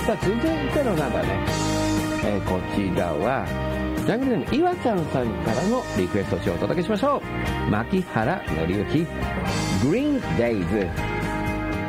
さあ続いてのなんだね、こちらはジャングルネーム岩ちゃんさんからのリクエストをお届けしましょう。牧原紀之 Green Days